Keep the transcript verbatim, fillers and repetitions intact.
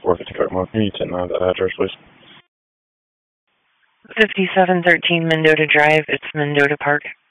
four fifty-five more. Can you ten nine that address, please? fifty-seven thirteen Mendota Drive. It's Mendota Park.